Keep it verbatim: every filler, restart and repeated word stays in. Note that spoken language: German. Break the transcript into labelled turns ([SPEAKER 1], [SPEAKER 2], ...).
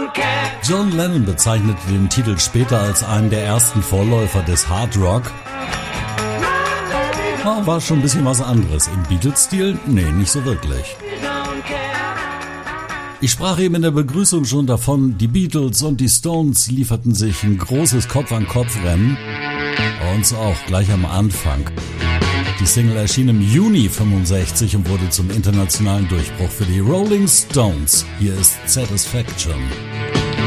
[SPEAKER 1] John Lennon bezeichnete den Titel später als einen der ersten Vorläufer des Hard Rock. War schon ein bisschen was anderes. Im Beatles-Stil? Nee, nicht so wirklich. Ich sprach eben in der Begrüßung schon davon, die Beatles und die Stones lieferten sich ein großes Kopf-an-Kopf-Rennen. Uns auch, gleich am Anfang. Die Single erschien im Juni fünfundsechzig und wurde zum internationalen Durchbruch für die Rolling Stones. Hier ist Satisfaction.